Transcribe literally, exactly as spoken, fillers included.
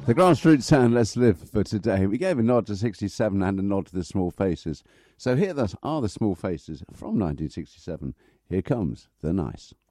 The grassroots sound, let's live for today. We gave a nod to sixty-seven and a nod to the Small Faces. So here are the Small Faces from nineteen sixty-seven. Here comes The Nice.